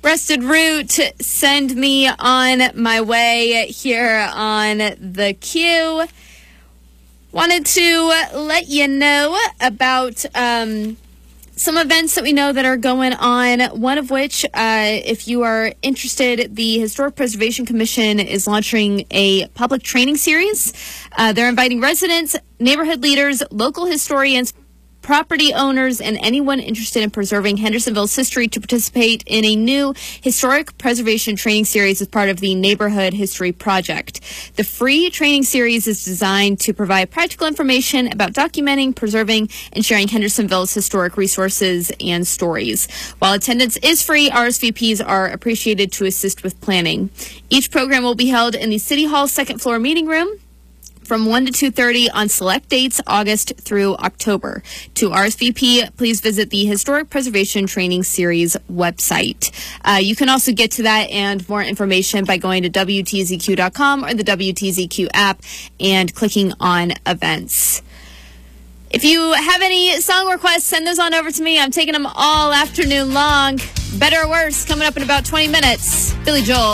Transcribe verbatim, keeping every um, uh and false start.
Breasted Root, send me on my way here on the Q. Wanted to let you know about um, some events that we know that are going on, one of which, uh, if you are interested, the Historic Preservation Commission is launching a public training series. Uh, they're inviting residents, neighborhood leaders, local historians, property owners, and anyone interested in preserving Hendersonville's history to participate in a new historic preservation training series as part of the Neighborhood History Project. The free training series is designed to provide practical information about documenting, preserving, and sharing Hendersonville's historic resources and stories. While attendance is free, R S V Ps are appreciated to assist with planning. Each program will be held in the City Hall second floor meeting room from one to two thirty on select dates, August through October. To R S V P, please visit the Historic Preservation Training Series website. Uh, you can also get to that and more information by going to W T Z Q dot com or the W T Z Q app and clicking on events. If you have any song requests, send those on over to me. I'm taking them all afternoon long. Better or Worse, coming up in about twenty minutes. Billy Joel.